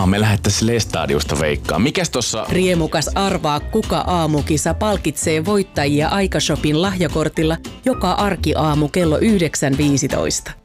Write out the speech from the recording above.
me lähdettäisiin Lestadiosta veikkaan. Mikäs tossa? Riemukas Arvaa kuka -aamukisa palkitsee voittajia Aikashopin lahjakortilla joka arkiaamu kello 9.15.